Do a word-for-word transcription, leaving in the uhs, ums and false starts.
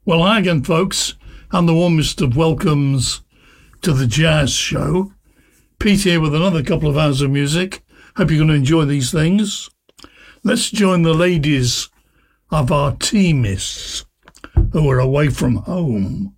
Well, hi again, folks, and the warmest of welcomes to the Jazz Show. Pete here with another couple of hours of music. Hope you're going to enjoy these things. Let's join the ladies of our teamists who are away from home.